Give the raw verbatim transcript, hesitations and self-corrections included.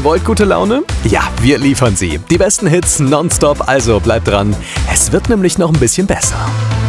wollt gute Laune? Ja, wir liefern sie. Die besten Hits nonstop, also bleibt dran. Es wird nämlich noch ein bisschen besser.